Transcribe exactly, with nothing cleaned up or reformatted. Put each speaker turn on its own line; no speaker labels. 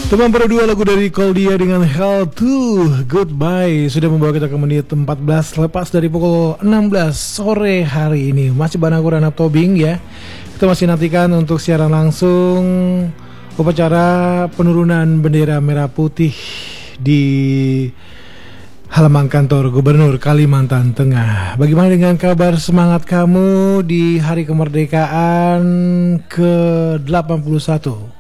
Teman berdua lagu dari Koldia dengan How to Goodbye sudah membawa kita ke menit empat belas lepas dari pukul enam belas sore hari ini. Masih bareng aku Ranap Tobing ya. Kita masih nantikan untuk siaran langsung upacara penurunan bendera merah putih di halaman kantor Gubernur Kalimantan Tengah. Bagaimana dengan kabar semangat kamu di hari kemerdekaan ke delapan puluh satu?